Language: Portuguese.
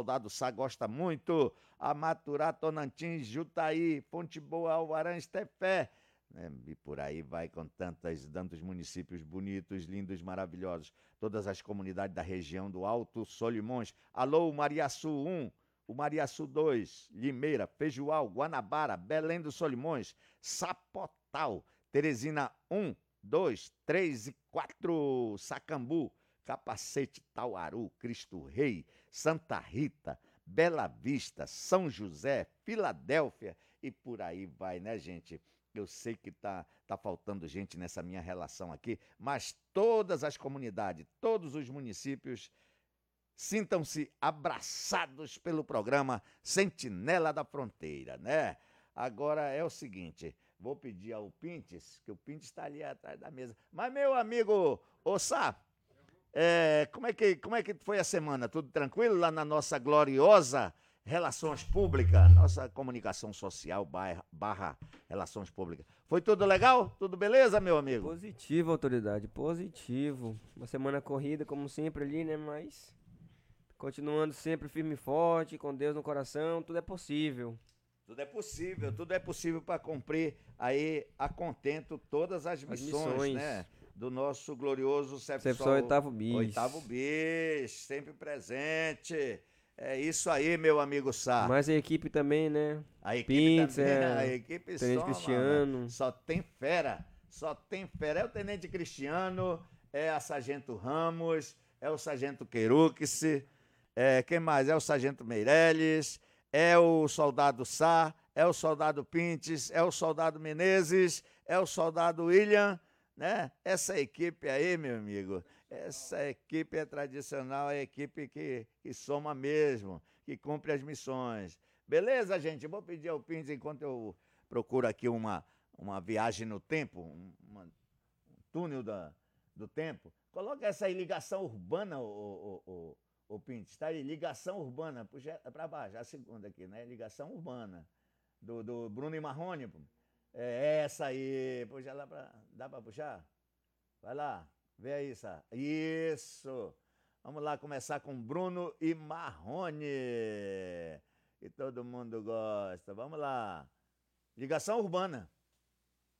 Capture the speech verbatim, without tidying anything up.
Soldado Sá gosta muito. Amaturá, Tonantins, Jutaí, Fonte Boa, Alvarães, Tefé. Né? E por aí vai com tantas, tantos municípios bonitos, lindos, maravilhosos. Todas as comunidades da região do Alto Solimões. Alô, Mariaçu um, o Mariaçu dois, Limeira, Feijoal, Guanabara, Belém dos Solimões, Sapotal, Teresina um, dois, três e quatro, Sacambu, Capacete, Tauaru, Cristo Rei, Santa Rita, Bela Vista, São José, Filadélfia e por aí vai, né, gente? Eu sei que tá, tá faltando gente nessa minha relação aqui, mas todas as comunidades, todos os municípios, sintam-se abraçados pelo programa Sentinela da Fronteira, né? Agora é o seguinte, vou pedir ao Pintes, que o Pintes está ali atrás da mesa. Mas, meu amigo, ô Sá, é, como, é que, como é que foi a semana? Tudo tranquilo lá na nossa gloriosa Relações Públicas, nossa comunicação social barra, barra Relações Públicas. Foi tudo legal? Tudo beleza, meu amigo? Positivo, autoridade, positivo. Uma semana corrida, como sempre ali, né? Mas continuando sempre firme e forte, com Deus no coração, tudo é possível. Tudo é possível, tudo é possível para cumprir aí a contento todas as As missões, missões. né? Do nosso glorioso Sepsol Sepsol oitavo bis. Oitavo bis, sempre presente. É isso aí, meu amigo Sá. Mas a equipe também, né? A equipe Pintes, também, é, a equipe Tenente só, Cristiano. mano, só tem fera, só tem fera. É o Tenente Cristiano, é a Sargento Ramos, é o Sargento Queruque, é, quem mais? É o Sargento Meirelles, é o Soldado Sá, é o Soldado Pintes, é o Soldado Menezes, é o Soldado William, né? Essa equipe aí, meu amigo, essa equipe é tradicional, é a equipe que, que soma mesmo, que cumpre as missões. Beleza, gente? Eu vou pedir ao Pintes, enquanto eu procuro aqui uma, uma viagem no tempo, um, uma, um túnel da, do tempo. Coloca essa aí, ligação urbana, o, o, o, o Pintes. Está aí, ligação urbana, puxa para baixo, a segunda aqui, né? Ligação urbana, do, do Bruno e Marrone. É essa aí, puxa lá pra, dá para puxar? Vai lá, vê aí, Sá. Isso! Vamos lá começar com Bruno e Marrone. Que todo mundo gosta. Vamos lá. Ligação urbana.